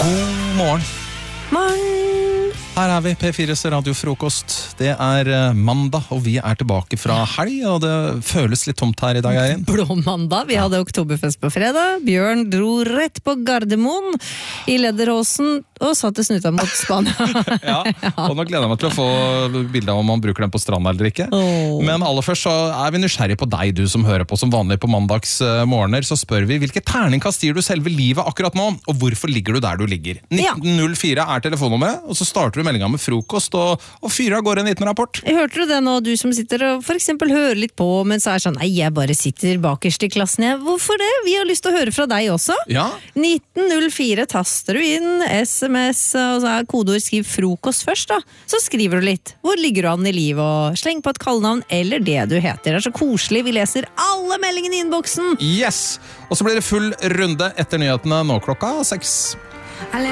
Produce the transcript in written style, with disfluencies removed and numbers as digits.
God morgen. Her er vi, P4s radiofrokost. Det mandag, og vi tilbake fra helg, og det føles litt tomt her i dag, Eirin. Blå mandag, vi hadde oktoberfest på fredag. Bjørn dro rett på Gardermoen i Lederåsen og satte snuta mot Spania. Og nå gleder jeg meg til å få bilder av om man bruker den på stranda eller ikke. Men aller først så vi nysgjerrig på deg, du som hører på som vanlig på mandags morgener. Så spør vi, hvilke terningkast gir du selve livet akkurat nå, og hvorfor ligger du der du ligger? 1904 telefonnummeret, og så starter du meldinga med frokost og fyrer av gårde en liten rapport. Hørte du det nå, du som sitter og for eksempel hører litt på, men så sånn, nei, jeg bare sitter bakerst i klassen. Hvorfor det? Vi har lyst til å høre fra deg også. 1904 taster du inn, SMS, og så kodeord skriv frokost først da. Så skriver du litt. Hvor ligger du an i livet? Og sleng på et kallenavn eller det du heter. Det så koselig, vi leser alle meldingene i innboksen. Yes! Og så blir det full runde etter nyhetene nå klokka 6.